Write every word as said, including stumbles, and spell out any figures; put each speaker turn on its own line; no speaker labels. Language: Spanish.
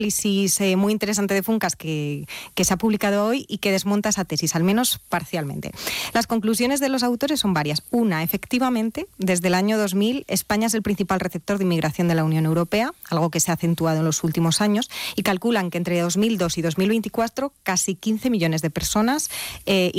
análisis eh, muy interesante de Funcas que, que se ha publicado hoy y que desmonta esa tesis, al menos parcialmente. Las conclusiones de los autores son varias. Una, efectivamente, desde el año dos mil, España es el principal receptor de inmigración de la Unión Europea, algo que se ha acentuado en los últimos años, y calculan que entre dos mil dos y dos mil veinticuatro casi quince millones de personas eh,